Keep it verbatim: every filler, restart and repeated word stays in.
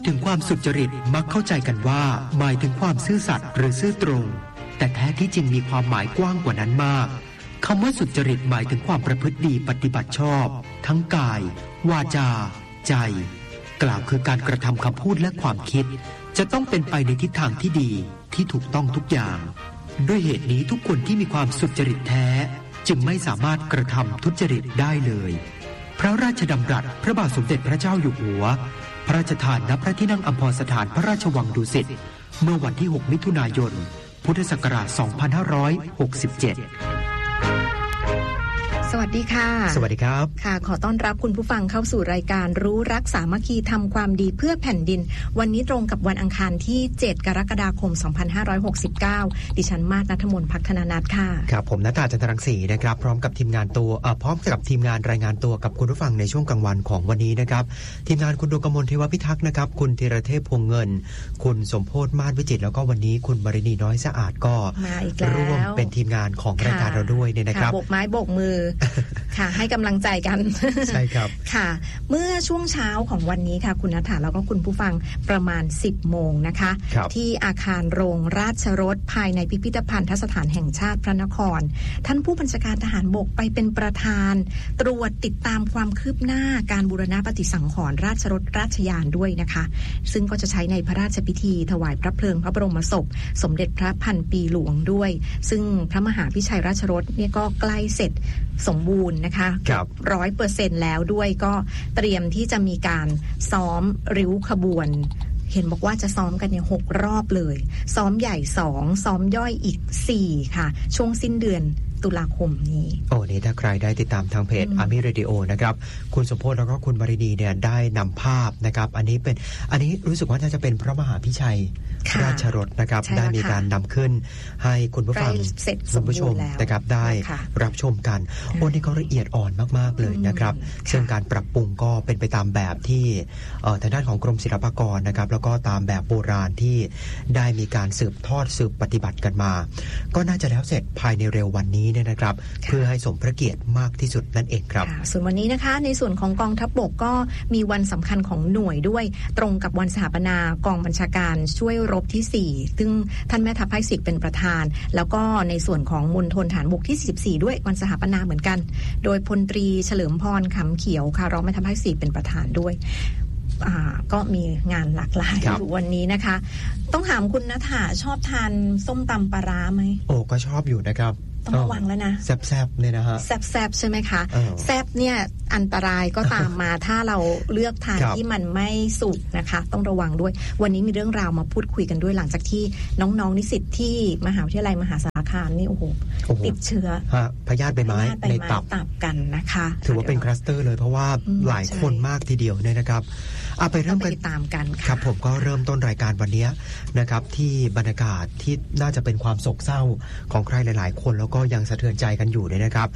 ถึงความสุจริตมักเข้าใจกันว่าหมายถึงความซื่อสัตย์หรือซื่อตรงแต่แท้ที่จริงมีความหมายกว้างกว่านั้นมากคำว่าสุจริตหมายถึงความประพฤติดีปฏิบัติชอบทั้งกายวาจาใจกล่าวคือการกระทำคำพูดและความคิดจะต้องเป็นไปในทิศทางที่ดีที่ถูกต้องทุกอย่างด้วยเหตุนี้ทุกคนที่มีความสุจริตแท้จึงไม่สามารถกระทำทุจริตได้เลยพระราชดำรัสพระบาทสมเด็จพระเจ้าอยู่หัวพระราชทานณพระที่นั่งอัมพรสถานพระราชวังดุสิตเมื่อวันที่หกมิถุนายนพุทธศักราชสองพันห้าร้อยหกสิบเจ็ดสวัสดีค่ะสวัสดีครับค่ะขอต้อนรับคุณผู้ฟังเข้าสู่รายการรู้รักสามัคคีทำความดีเพื่อแผ่นดินวันนี้ตรงกับวันอังคารที่เจ็ดกรกฎาคมสองพันห้าร้อยหกสิบเก้าดิฉันมาศณัฐมนต์ภักธนานัทค่ะครับผมณัฐจันทรังสีนะครับพร้อมกับทีมงานตัวพร้อมกับทีมงานรายงานตัวกับคุณผู้ฟังในช่วงกลางวันของวันนี้นะครับทีมงานคุณดวงกมลเทวพิทักษ์นะครับคุณธีรเทพพวงเงินคุณสมโพธิ์มาศวิจิตรแล้วก็วันนี้คุณมรินีน้อยสะอาดก็ร่วมเป็นทีมงานของรายการเราด้วยเนี่ยนะครับโบกไม้โบกมือค่ะให้กำลังใจกันใช่ครับค่ะเมื่อช่วงเช้าของวันนี้ค่ะคุณณัฐแล้วก็คุณผู้ฟังประมาณสิบโมงนะคะที่อาคารโรงราชรสภายในพิพิธภัณฑสถานแห่งชาติพระนครท่านผู้บัญชาการทหารบกไปเป็นประธานตรวจติดตามความคืบหน้าการบูรณะปฏิสังขรณ์ราชรสราชยานด้วยนะคะซึ่งก็จะใช้ในพระราชพิธีถวายพระเพลิงพระบรมศพสมเด็จพระพันปีหลวงด้วยซึ่งพระมหาพิชัยราชรสเนี่ยก็ใกล้เสร็จสมบูรณ์นะคะร้อยเปอร์เซ็นต์แล้วด้วยก็เตรียมที่จะมีการซ้อมริ้วขบวนเห็นบอกว่าจะซ้อมกันเนี่ยหกรอบเลยซ้อมใหญ่สองซ้อมย่อยอีกสี่ค่ะช่วงสิ้นเดือนตุลาคมนี้โอ้นี่ถ้าใครได้ติดตามทางเพจ Army Radio นะครับคุณสมโพธิ์แล้วก็คุณมรินีเนี่ยได้นำภาพนะครับอันนี้เป็นอันนี้รู้สึกว่าน่าจะเป็นพระมหาพิชัยราชรสนะครับได้มีการนำขึ้นให้คุณผู้ฟังคุณผู้ชมนะครับได้รับชมกันโอ้นี่ก็ละเอียดอ่อนมากๆเลยนะครับซึ่งการปรับปรุงก็เป็นไปตามแบบที่ทางด้านของกรมศิลปากรนะครับแล้วก็ตามแบบโบราณที่ได้มีการสืบทอดสืบปฏิบัติกันมาก็น่าจะแล้วเสร็จภายในเร็ววันนี้เนี่ยนะครับเพื่อให้สมพระเกียรติมากที่สุดนั่นเองครับส่วนวันนี้นะคะในส่วนของกองทัพบกก็มีวันสำคัญของหน่วยด้วยตรงกับวันสถาปนากองบัญชาการช่วยรบที่สี่ซึ่งท่านแม่ทัพภาคสิบเป็นประธานแล้วก็ในส่วนของมณฑลฐานบกที่สี่สิบสี่ด้วยวันสถาปนาเหมือนกันโดยพลตรีเฉลิมพรขำเขียวค่ะรองแม่ทัพภาคสี่เป็นประธานด้วยก็มีงานหลากหลายอยู่วันนี้นะคะต้องถามคุณณัฐชอบทานส้มตำปลาร้าไหมโอ้ก็ชอบอยู่นะครับต้องระวังแล้วนะแซบๆเนี่ยนะฮะแซบๆใช่ไหมคะแซบเนี่ยอันตรายก็ตามมาถ้าเราเลือกทานที่มันไม่สุกนะคะต้องระวังด้วยวันนี้มีเรื่องราวมาพูดคุยกันด้วยหลังจากที่น้องๆนิสิตที่มหาวิทยาลัยมหาสารคามนี่โอ้โหติดเชื้อพยาธิใบไม้ในตับกันนะคะถือว่าเป็นคลัสเตอร์เลยเพราะว่าหลายคนมากทีเดียวเนี่ยนะครับเอาไปเริ่มกันตามกันครับผมก็เริ่มต้นรายการวันนี้นะครับที่บรรยากาศที่น่าจะเป็นความโศกเศร้าของใครหลายๆคนแล้วก็ยังสะเทือนใจกันอยู่เนี่ยนะครับ